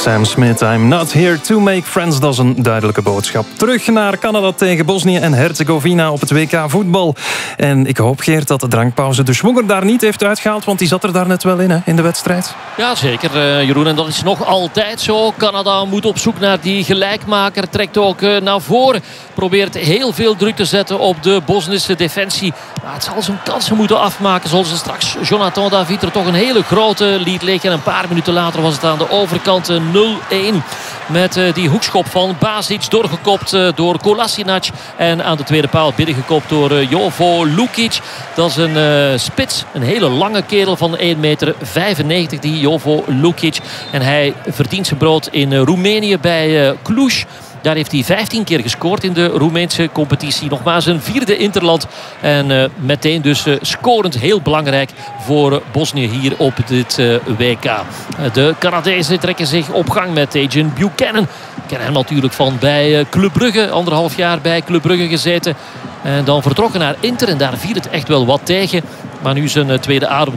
Sam Smith, I'm not here to make friends. Dat is een duidelijke boodschap. Terug naar Canada tegen Bosnië en Herzegovina op het WK voetbal. En ik hoop, Geert, dat de drankpauze de schwonger daar niet heeft uitgehaald, want die zat er daar net wel in, hè, in de wedstrijd. Ja, zeker, Jeroen. En dat is nog altijd zo. Canada moet op zoek naar die gelijkmaker. Trekt ook naar voren. Probeert heel veel druk te zetten op de Bosnische defensie. Maar het zal zijn kansen moeten afmaken. Zoals er straks Jonathan David er toch een hele grote liet liggen. En een paar minuten later was het aan de overkant 0-1. Met die hoekschop van Basic. Doorgekopt door Kolasinac. En aan de tweede paal binnengekopt door Jovo Lukic. Dat is een spits. Een hele lange kerel van 1,95 meter. Die Jovo Lukic. En hij verdient zijn brood in Roemenië bij Cluj. Daar heeft hij 15 keer gescoord in de Roemeense competitie. Nog maar zijn 4e interland. En meteen dus scorend heel belangrijk voor Bosnië hier op dit WK. De Canadezen trekken zich op gang met Adrian Buchanan. Ik ken hem natuurlijk van bij Club Brugge. 1,5 jaar bij Club Brugge gezeten. En dan vertrokken naar Inter. En daar viel het echt wel wat tegen. Maar nu zijn tweede adem